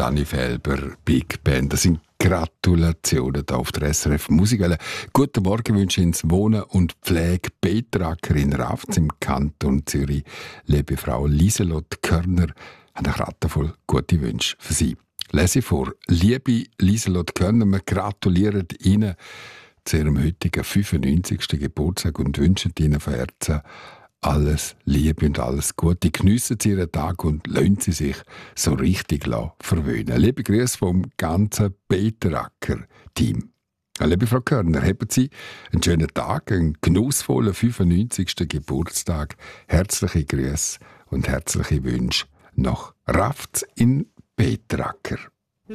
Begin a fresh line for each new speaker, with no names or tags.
Dani Felber, Big Band. Das sind Gratulationen hier auf der SRF Musikwelle. Guten Morgen wünsche ich ins Wohnen und Pflege Betracker in Rafz im Kanton Zürich. Liebe Frau Lieselotte Körner, eine Karte voll gute Wünsche für Sie. Lese vor. Liebe Lieselotte Körner, wir gratulieren Ihnen zu Ihrem heutigen 95. Geburtstag und wünschen Ihnen von Herzen alles Liebe und alles Gute. Geniessen Sie Ihren Tag und lassen Sie sich so richtig verwöhnen. Liebe Grüße vom ganzen Beteracker-Team. Liebe Frau Körner, haben Sie einen schönen Tag, einen genussvollen 95. Geburtstag. Herzliche Grüße und herzliche Wünsche nach Rafz in Beteracker.